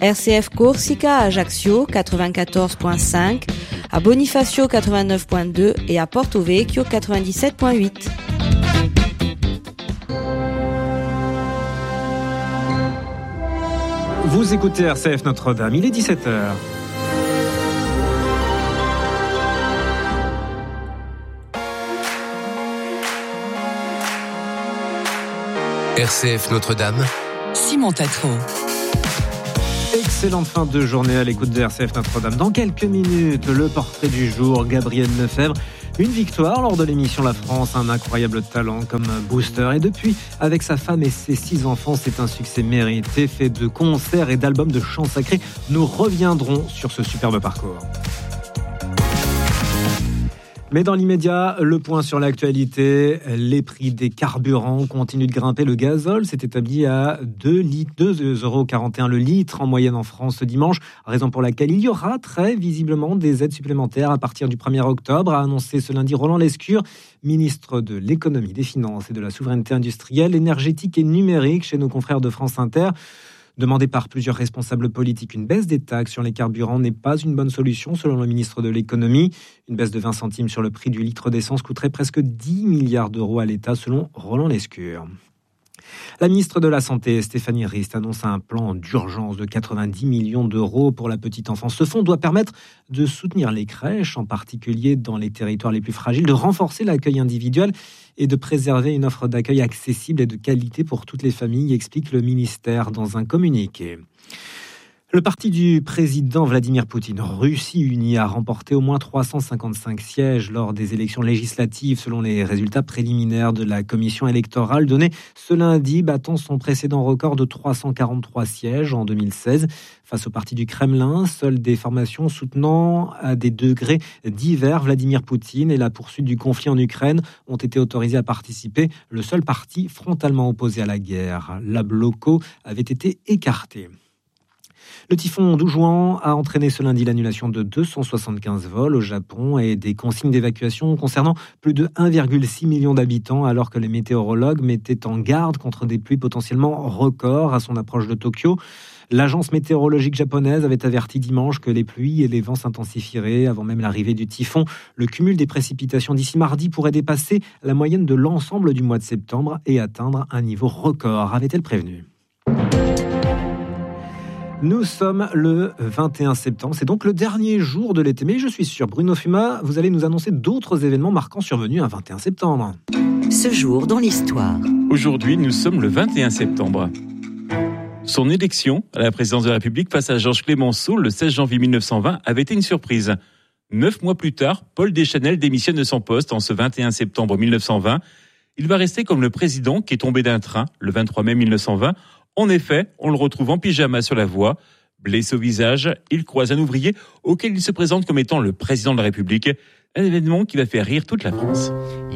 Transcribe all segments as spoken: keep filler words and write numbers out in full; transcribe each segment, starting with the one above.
R C F Corsica à Ajaccio quatre-vingt-quatorze virgule cinq, à Bonifacio quatre-vingt-neuf virgule deux et à Porto Vecchio quatre-vingt-dix-sept virgule huit. Vous écoutez R C F Notre-Dame, il est dix-sept heures. R C F Notre-Dame, Simon Tatro. Excellente fin de journée à l'écoute de R C F Notre-Dame. Dans quelques minutes, le portrait du jour, Gabriel Lefebvre. Une victoire lors de l'émission La France, un incroyable talent comme booster. Et depuis, avec sa femme et ses six enfants, c'est un succès mérité, fait de concerts et d'albums de chants sacrés. Nous reviendrons sur ce superbe parcours. Mais dans l'immédiat, le point sur l'actualité, les prix des carburants continuent de grimper. Le gazole s'est établi à deux euros quarante et un le litre en moyenne en France ce dimanche, raison pour laquelle il y aura très visiblement des aides supplémentaires à partir du premier octobre, a annoncé ce lundi Roland Lescure, ministre de l'économie, des finances et de la souveraineté industrielle, énergétique et numérique chez nos confrères de France Inter. Demandée par plusieurs responsables politiques, une baisse des taxes sur les carburants n'est pas une bonne solution selon le ministre de l'économie. Une baisse de vingt centimes sur le prix du litre d'essence coûterait presque dix milliards d'euros à l'État selon Roland Lescure. La ministre de la Santé, Stéphanie Rist, annonce un plan d'urgence de quatre-vingt-dix millions d'euros pour la petite enfance. Ce fonds doit permettre de soutenir les crèches, en particulier dans les territoires les plus fragiles, de renforcer l'accueil individuel et de préserver une offre d'accueil accessible et de qualité pour toutes les familles, explique le ministère dans un communiqué. Le parti du président Vladimir Poutine, Russie Unie, a remporté au moins trois cent cinquante-cinq sièges lors des élections législatives selon les résultats préliminaires de la commission électorale donnés ce lundi, battant son précédent record de trois cent quarante-trois sièges en deux mille seize. Face au parti du Kremlin, seules des formations soutenant à des degrés divers Vladimir Poutine et la poursuite du conflit en Ukraine ont été autorisées à participer. Le seul parti frontalement opposé à la guerre, la Bloco, avait été écarté. Le typhon Doujouan a entraîné ce lundi l'annulation de deux cent soixante-quinze vols au Japon et des consignes d'évacuation concernant plus de un virgule six million d'habitants, alors que les météorologues mettaient en garde contre des pluies potentiellement records à son approche de Tokyo. L'agence météorologique japonaise avait averti dimanche que les pluies et les vents s'intensifieraient avant même l'arrivée du typhon. Le cumul des précipitations d'ici mardi pourrait dépasser la moyenne de l'ensemble du mois de septembre et atteindre un niveau record, avait-elle prévenu. Nous sommes le vingt et un septembre, c'est donc le dernier jour de l'été. Mais je suis sûr, Bruno Fuma, vous allez nous annoncer d'autres événements marquants survenus un vingt et un septembre. Ce jour dans l'histoire. Aujourd'hui, nous sommes le vingt et un septembre. Son élection à la présidence de la République face à Georges Clemenceau le seize janvier mille neuf cent vingt avait été une surprise. Neuf mois plus tard, Paul Deschanel démissionne de son poste en ce vingt et un septembre mille neuf cent vingt. Il va rester comme le président qui est tombé d'un train le vingt-trois mai mille neuf cent vingt. En effet, on le retrouve en pyjama sur la voie. Blessé au visage, il croise un ouvrier auquel il se présente comme étant le président de la République. Un événement qui va faire rire toute la France.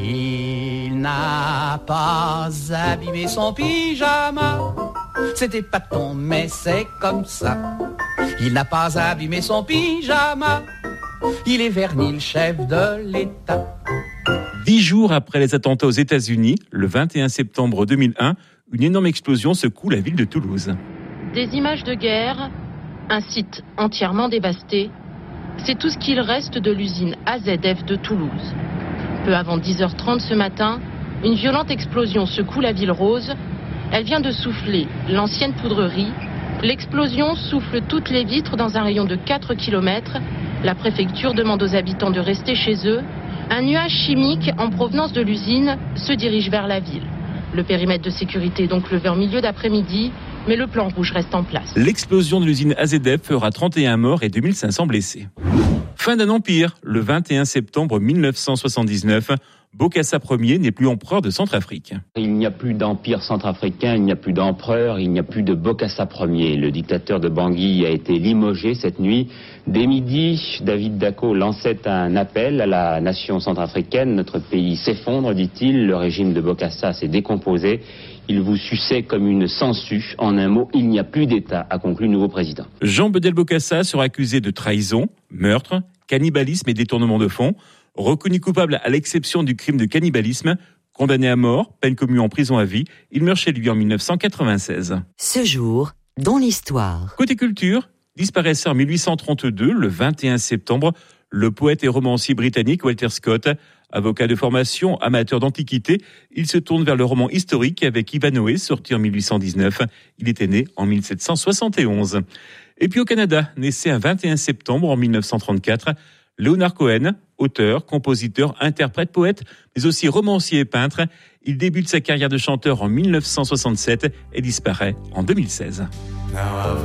Il n'a pas abîmé son pyjama. C'était pas ton, mais c'est comme ça. Il n'a pas abîmé son pyjama. Il est verni, le chef de l'État. Dix jours après les attentats aux États-Unis, le vingt et un septembre deux mille un, une énorme explosion secoue la ville de Toulouse. Des images de guerre, un site entièrement dévasté. C'est tout ce qu'il reste de l'usine A Z F de Toulouse. Peu avant dix heures trente ce matin, une violente explosion secoue la ville rose. Elle vient de souffler l'ancienne poudrerie. L'explosion souffle toutes les vitres dans un rayon de quatre kilomètres. La préfecture demande aux habitants de rester chez eux. Un nuage chimique en provenance de l'usine se dirige vers la ville. Le périmètre de sécurité est donc levé en milieu d'après-midi, mais le plan rouge reste en place. L'explosion de l'usine A Z F fera trente et un morts et deux mille cinq cents blessés. Fin d'un empire, le vingt et un septembre mille neuf cent soixante-dix-neuf, Bokassa Ier n'est plus empereur de Centrafrique. Il n'y a plus d'empire centrafricain, il n'y a plus d'empereur, il n'y a plus de Bokassa Ier. Le dictateur de Bangui a été limogé cette nuit. Dès midi, David Dacko lançait un appel à la nation centrafricaine. Notre pays s'effondre, dit-il. Le régime de Bokassa s'est décomposé. Il vous suçait comme une sangsue. En un mot, il n'y a plus d'État, a conclu le nouveau président. Jean Bedel Bokassa sera accusé de trahison, meurtre, cannibalisme et détournement de fonds. Reconnu coupable à l'exception du crime de cannibalisme, condamné à mort, peine commue en prison à vie, il meurt chez lui en mille neuf cent quatre-vingt-seize. Ce jour dans l'histoire. Côté culture, disparaissait en mille huit cent trente-deux, le vingt et un septembre, le poète et romancier britannique Walter Scott. Avocat de formation, amateur d'antiquité, il se tourne vers le roman historique avec Ivanhoé, sorti en mille huit cent dix-neuf. Il était né en mille sept cent soixante et onze. Et puis au Canada, naissait un vingt et un septembre en mille neuf cent trente-quatre, Leonard Cohen, auteur, compositeur, interprète, poète, mais aussi romancier et peintre. Il débute sa carrière de chanteur en mille neuf cent soixante-sept et disparaît en deux mille seize.